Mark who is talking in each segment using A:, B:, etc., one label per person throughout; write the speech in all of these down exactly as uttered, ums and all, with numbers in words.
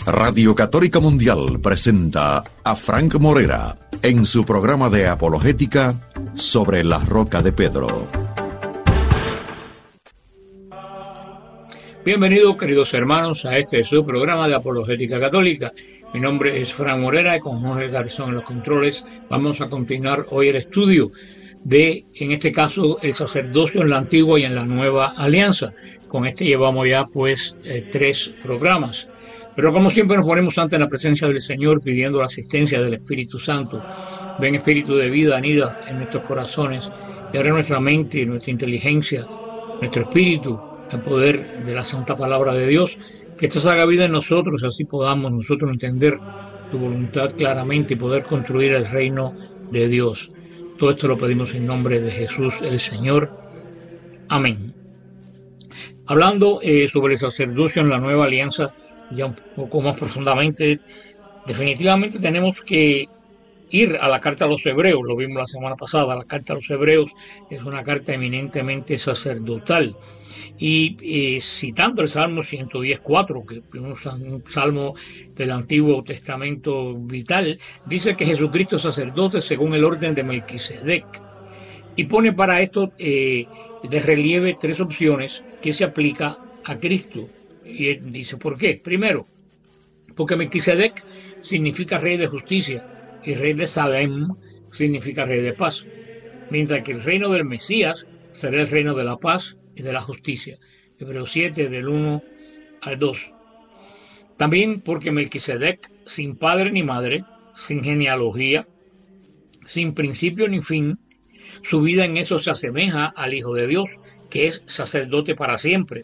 A: Radio Católica Mundial presenta a Frank Morera en su programa de apologética Sobre la Roca de Pedro.
B: Bienvenidos, queridos hermanos, a este su programa de apologética católica. Mi nombre es Frank Morera y con Jorge Garzón en los controles vamos a continuar hoy el estudio de, en este caso, el sacerdocio en la antigua y en la nueva alianza. Con este llevamos ya pues eh, tres programas. Pero como siempre nos ponemos ante la presencia del Señor pidiendo la asistencia del Espíritu Santo. Ven Espíritu de vida, anida en nuestros corazones y abre nuestra mente, nuestra inteligencia, nuestro espíritu, el poder de la santa palabra de Dios, que esta haga vida en nosotros, así podamos nosotros entender tu voluntad claramente y poder construir el reino de Dios. Todo esto lo pedimos en nombre de Jesús el Señor. Amén. Hablando eh, sobre el sacerdocio en la nueva alianza, ya un poco más profundamente, definitivamente tenemos que ir a la carta a los hebreos, lo vimos la semana pasada. La carta a los hebreos es una carta eminentemente sacerdotal. Y eh, citando el Salmo ciento diez cuatro, que es un salmo del Antiguo Testamento vital, dice que Jesucristo es sacerdote según el orden de Melquisedec. Y pone para esto eh, de relieve tres opciones que se aplica a Cristo. Y él dice, ¿por qué? Primero, porque Melquisedec significa rey de justicia y rey de Salem significa rey de paz, mientras que el reino del Mesías será el reino de la paz y de la justicia. Hebreos siete, del uno al dos. También porque Melquisedec, sin padre ni madre, sin genealogía, sin principio ni fin, su vida en eso se asemeja al Hijo de Dios, que es sacerdote para siempre.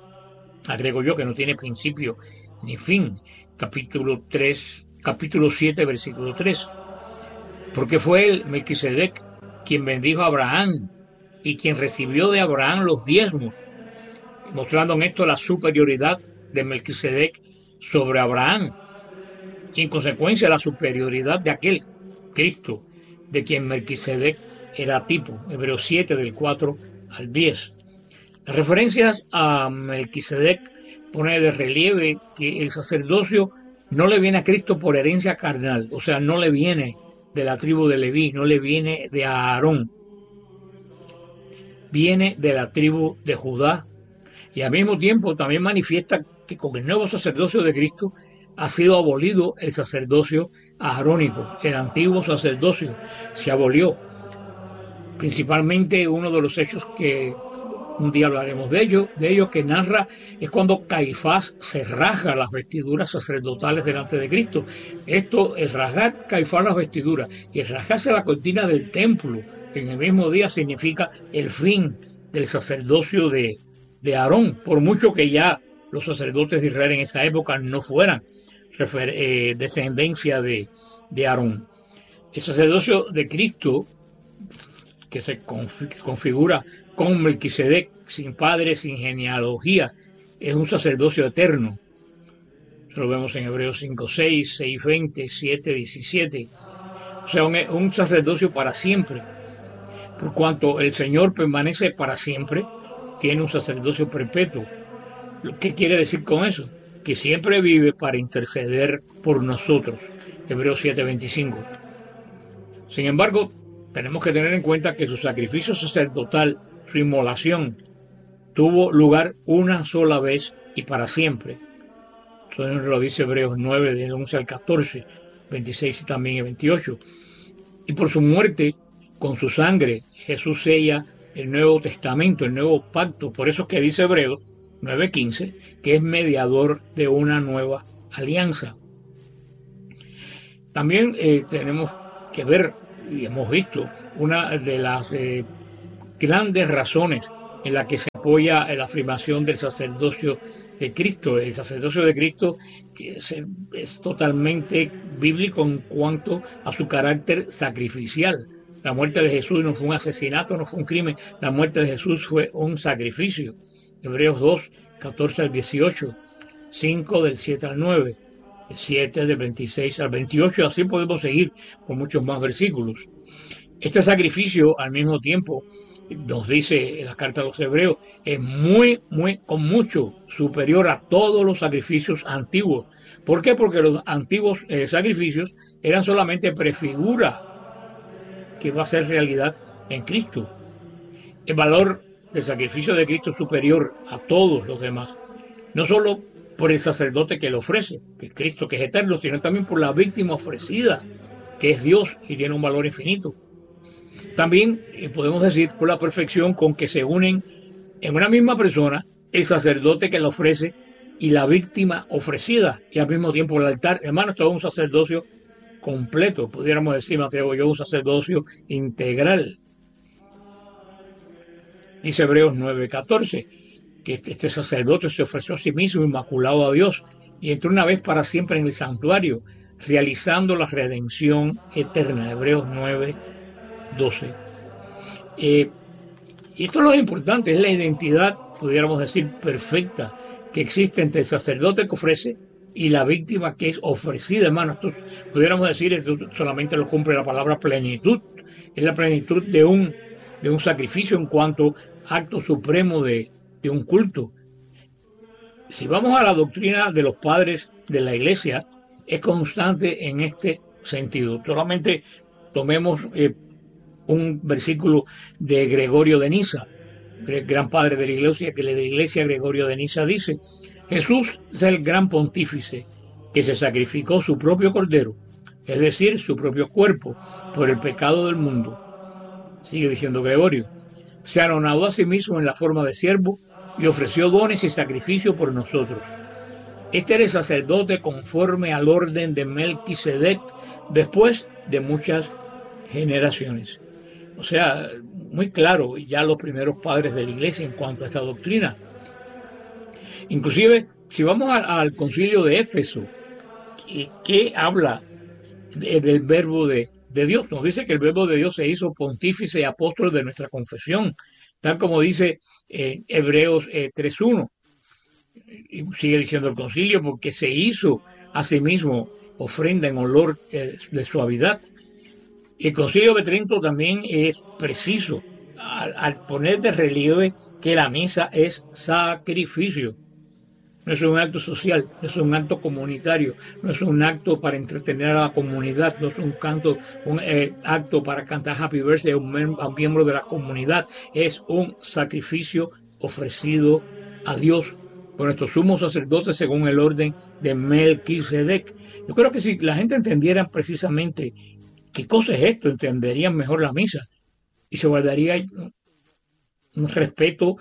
B: Agrego yo que no tiene principio ni fin. Capítulo tres, capítulo siete, versículo tres. Porque fue el Melquisedec quien bendijo a Abraham y quien recibió de Abraham los diezmos, mostrando en esto la superioridad de Melquisedec sobre Abraham y en consecuencia la superioridad de aquel Cristo de quien Melquisedec era tipo. Hebreos siete, del cuatro al diez. Las referencias a Melquisedec pone de relieve que el sacerdocio no le viene a Cristo por herencia carnal, o sea, no le viene de la tribu de Leví, no le viene de Aarón, viene de la tribu de Judá, y al mismo tiempo también manifiesta que con el nuevo sacerdocio de Cristo ha sido abolido el sacerdocio aarónico. El antiguo sacerdocio se abolió. Principalmente uno de los hechos que un día hablaremos de ello, de ello que narra es cuando Caifás se rasga las vestiduras sacerdotales delante de Cristo. Esto, el rasgar Caifás las vestiduras y el rasgarse la cortina del templo en el mismo día significa el fin del sacerdocio de, de Aarón, por mucho que ya los sacerdotes de Israel en esa época no fueran refer, eh, descendencia de, de Aarón. El sacerdocio de Cristo, que se configura con Melquisedec, sin padre, sin genealogía, es un sacerdocio eterno. Lo vemos en Hebreos cinco seis, seis veinte, siete diecisiete. O sea, un, un sacerdocio para siempre. Por cuanto el Señor permanece para siempre, tiene un sacerdocio perpetuo. ¿Qué quiere decir con eso? Que siempre vive para interceder por nosotros. Hebreos siete veinticinco. Sin embargo, tenemos que tener en cuenta que su sacrificio sacerdotal, su inmolación, tuvo lugar una sola vez y para siempre. Eso nos lo dice Hebreos nueve, del once al catorce, veintiséis y también el veintiocho. Y por su muerte, con su sangre, Jesús sella el Nuevo Testamento, el Nuevo Pacto. Por eso es que dice Hebreos nueve quince, que es mediador de una nueva alianza. También eh, tenemos que ver, y hemos visto, una de las eh, grandes razones en la que se apoya la afirmación del sacerdocio de Cristo. El sacerdocio de Cristo que es, es totalmente bíblico en cuanto a su carácter sacrificial. La muerte de Jesús no fue un asesinato, no fue un crimen. La muerte de Jesús fue un sacrificio. Hebreos dos, catorce al dieciocho, cinco del siete al nueve, siete del veintiséis al veintiocho, así podemos seguir con muchos más versículos. Este sacrificio al mismo tiempo nos dice en la carta a los Hebreos, es muy, muy, con mucho superior a todos los sacrificios antiguos. ¿Por qué? Porque los antiguos eh, sacrificios eran solamente prefigura que va a ser realidad en Cristo. El valor del sacrificio de Cristo es superior a todos los demás, no solo por el sacerdote que lo ofrece, que es Cristo, que es eterno, sino también por la víctima ofrecida, que es Dios y tiene un valor infinito. También eh, podemos decir por la perfección con que se unen en una misma persona el sacerdote que lo ofrece y la víctima ofrecida, y al mismo tiempo el altar. Hermano, esto es un sacerdocio completo, pudiéramos decir, me atrevo yo, un sacerdocio integral. Dice Hebreos nueve catorce, que este, este sacerdote se ofreció a sí mismo inmaculado a Dios y entró una vez para siempre en el santuario, realizando la redención eterna. Hebreos nueve doce. Eh, y esto es lo importante, es la identidad, pudiéramos decir, perfecta que existe entre el sacerdote que ofrece y la víctima que es ofrecida, hermano. Esto pudiéramos decir, esto solamente lo cumple la palabra plenitud, es la plenitud de un, de un sacrificio en cuanto acto supremo de, de un culto. Si vamos a la doctrina de los padres de la Iglesia, es constante en este sentido. Solamente tomemos eh, un versículo de Gregorio de Niza, el gran padre de la Iglesia, que de la Iglesia Gregorio de Niza dice: Jesús es el gran pontífice que se sacrificó su propio cordero, es decir, su propio cuerpo, por el pecado del mundo. Sigue diciendo Gregorio: se anonadó a sí mismo en la forma de siervo y ofreció dones y sacrificio por nosotros. Este era el sacerdote conforme al orden de Melquisedec después de muchas generaciones. O sea, muy claro ya los primeros padres de la Iglesia en cuanto a esta doctrina. Inclusive, si vamos a, al concilio de Éfeso, ¿qué, qué habla de, del verbo de, de Dios? Nos dice que el verbo de Dios se hizo pontífice y apóstol de nuestra confesión, tal como dice eh, Hebreos eh, tres uno. Y sigue diciendo el concilio, porque se hizo a sí mismo ofrenda en olor eh, de suavidad. El concilio de Trento también es preciso al, al poner de relieve que la misa es sacrificio. No es un acto social, no es un acto comunitario, no es un acto para entretener a la comunidad, no es un, canto, un eh, acto para cantar Happy Birthday a un, mem- a un miembro de la comunidad. Es un sacrificio ofrecido a Dios por nuestros sumos sacerdotes según el orden de Melquisedec. Yo creo que si la gente entendiera precisamente qué cosa es esto, entenderían mejor la misa y se guardaría un respeto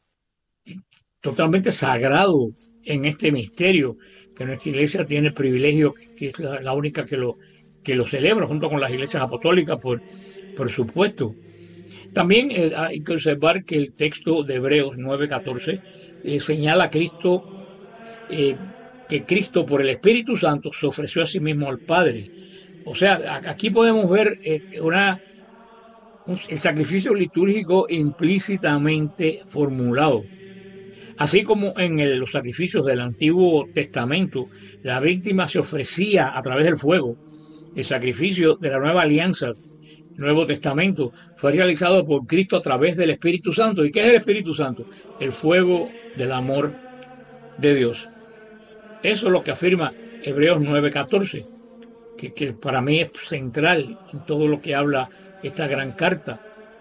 B: totalmente sagrado en este misterio, que nuestra iglesia tiene el privilegio, que es la, la única que lo, que lo celebra, junto con las iglesias apostólicas, por, por supuesto. También eh, hay que observar que el texto de Hebreos nueve catorce eh, señala a Cristo, eh, que Cristo por el Espíritu Santo se ofreció a sí mismo al Padre. O sea, aquí podemos ver eh, una, un, el sacrificio litúrgico implícitamente formulado. Así como en el, los sacrificios del Antiguo Testamento, la víctima se ofrecía a través del fuego. El sacrificio de la Nueva Alianza, el Nuevo Testamento, fue realizado por Cristo a través del Espíritu Santo. ¿Y qué es el Espíritu Santo? El fuego del amor de Dios. Eso es lo que afirma Hebreos nueve catorce, que, que para mí es central en todo lo que habla esta gran carta.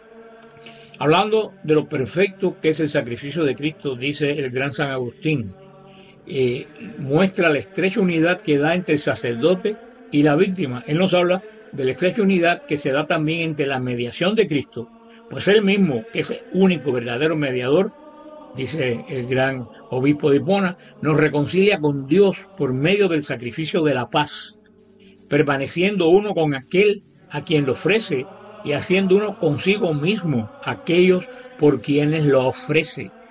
B: Hablando de lo perfecto que es el sacrificio de Cristo, dice el gran San Agustín, eh, muestra la estrecha unidad que da entre el sacerdote y la víctima. Él nos habla de la estrecha unidad que se da también entre la mediación de Cristo, pues él mismo, que es el único verdadero mediador, dice el gran obispo de Hipona, nos reconcilia con Dios por medio del sacrificio de la paz, permaneciendo uno con aquel a quien lo ofrece y haciendo uno consigo mismo aquellos por quienes lo ofrece.